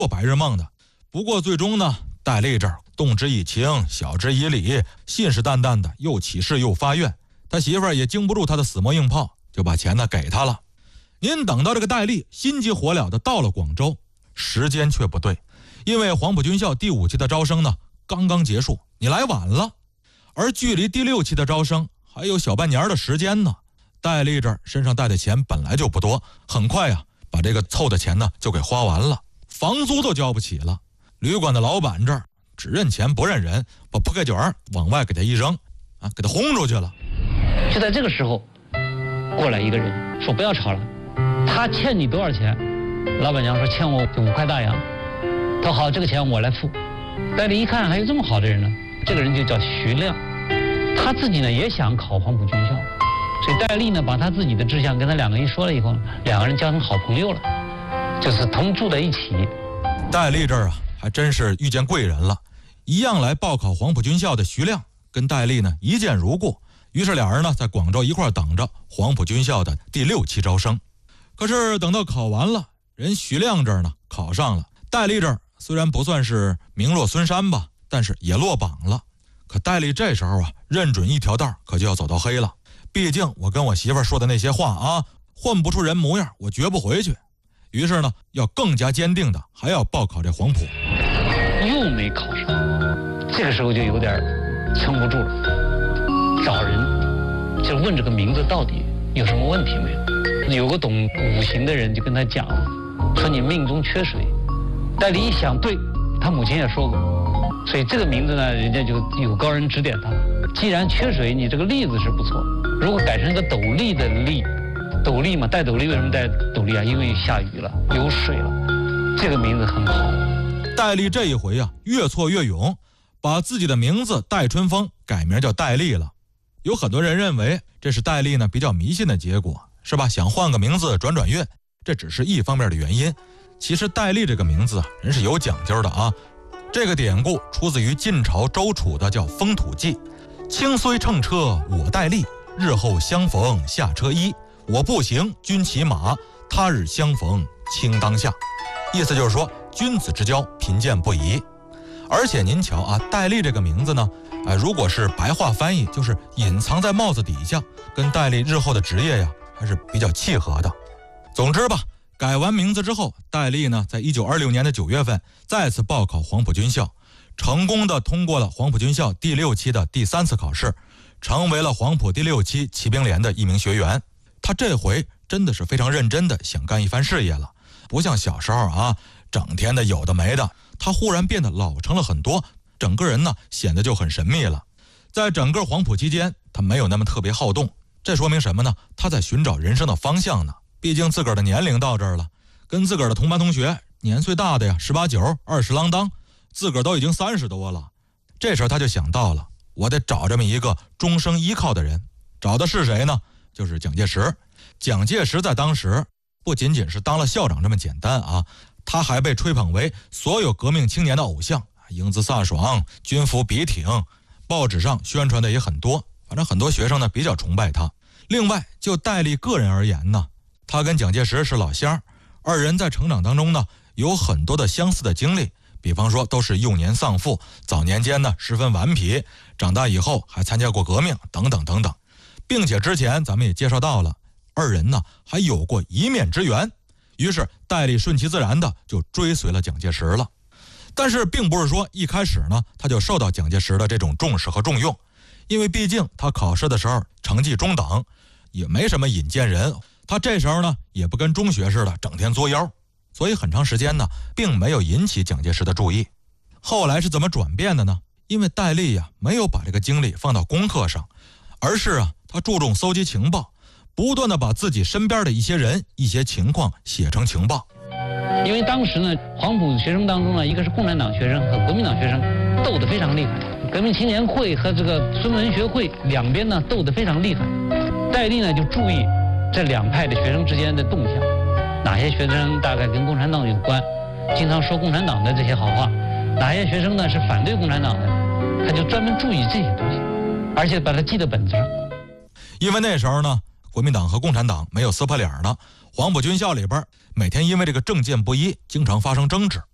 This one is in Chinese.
做白日梦的。不过最终呢，戴笠这儿动之以情，晓之以理，信誓旦旦的又起誓又发愿，他媳妇儿也经不住他的死磨硬泡，就把钱呢给他了。您等到这个戴笠心急火燎的到了广州，时间却不对，因为黄埔军校第5期的招生呢刚刚结束，你来晚了，而距离第6期的招生还有小半年的时间呢。戴笠这儿身上带的钱本来就不多，很快呀把这个凑的钱呢就给花完了，房租都交不起了。旅馆的老板这儿只认钱不认人，把铺盖卷往外给他一扔啊，给他轰出去了。 就在这个时候，过来一个人说不要吵了，他欠你多少钱？老板娘说欠我5块大洋。他说好，这个钱我来付。戴笠一看还有这么好的人呢，这个人就叫徐亮，他自己呢也想考黄埔军校，所以戴笠呢把他自己的志向跟他2个人说了以后，2个人交成好朋友了，就是同住在一起。 戴笠这儿啊还真是遇见贵人了，一样来报考黄埔军校的徐亮跟戴笠呢一见如故，于是2人呢在广州一块等着黄埔军校的第6期招生。可是等到考完了，人徐亮这儿呢考上了，戴笠这儿虽然不算是名落孙山吧，但是也落榜了。可戴笠这时候啊认准一条道，可就要走到黑了。毕竟我跟我媳妇儿说的那些话啊，混不出人模样，我绝不回去。于是呢要更加坚定的还要报考这黄埔。 又没考上，这个时候就有点撑不住了，找人就问这个名字到底有什么问题没有。有个懂五行的人就跟他讲，说你命中缺水。戴笠一想，对，他母亲也说过，所以这个名字呢，人家就有高人指点他，既然缺水，你这个笠字是不错，如果改成一个斗笠的笠，斗笠嘛，戴斗笠为什么戴斗笠啊？因为下雨了，有水了，这个名字很好。 戴笠这一回啊越挫越勇，把自己的名字戴春风改名叫戴笠了。有很多人认为这是戴笠呢比较迷信的结果，是吧？想换个名字转转运，这只是一方面的原因。其实戴笠这个名字啊人是有讲究的啊。这个典故出自于晋朝周楚的叫《风土记》，青虽乘车我戴笠，日后相逢下车衣，我步行君骑马，他日相逢卿当下。意思就是说君子之交贫贱不移。而且您瞧啊，戴笠这个名字呢如果是白话翻译，就是隐藏在帽子底下，跟戴笠日后的职业呀还是比较契合的。总之吧，改完名字之后，戴笠呢在1926年的9月份再次报考黄埔军校，成功的通过了黄埔军校第6期的第3次考试，成为了黄埔第6期骑兵连的一名学员。他这回真的是非常认真的想干一番事业了，不像小时候啊整天的有的没的，他忽然变得老成了很多，整个人呢显得就很神秘了。在整个黄埔期间，他没有那么特别好动，这说明什么呢？他在寻找人生的方向呢。毕竟自个儿的年龄到这儿了，跟自个儿的同班同学年岁大的呀18、9、20啷当，自个儿都已经30多了。这时候他就想到了，我得找这么一个终生依靠的人。找的是谁呢？就是蒋介石。蒋介石在当时不仅仅是当了校长这么简单啊，他还被吹捧为所有革命青年的偶像，英姿飒爽，军服笔挺，报纸上宣传的也很多，反正很多学生呢比较崇拜他。另外就戴笠个人而言呢，他跟蒋介石是老乡，二人在成长当中呢有很多的相似的经历，比方说都是幼年丧父，早年间呢十分顽皮，长大以后还参加过革命等等等等，并且之前咱们也介绍到了，二人呢还有过一面之缘。于是戴笠顺其自然的就追随了蒋介石了。但是并不是说一开始呢他就受到蒋介石的这种重视和重用，因为毕竟他考试的时候成绩中等，也没什么引荐人，他这时候呢也不跟中学似的整天作妖，所以很长时间呢并没有引起蒋介石的注意。后来是怎么转变的呢？因为戴笠呀没有把这个精力放到功课上，而是他注重搜集情报，不断的把自己身边的一些人一些情况写成情报。 因为当时呢黄埔学生当中呢，一个是共产党学生和国民党学生斗得非常厉害，革命青年会和这个孙文学会两边呢斗得非常厉害。戴笠呢就注意这两派的学生之间的动向，哪些学生大概跟共产党有关，经常说共产党的这些好话，哪些学生呢是反对共产党的，他就专门注意这些东西，而且把它记在本子上。 因为那时候呢国民党和共产党没有撕破脸呢，黄埔军校里边每天因为这个政见不一经常发生争执。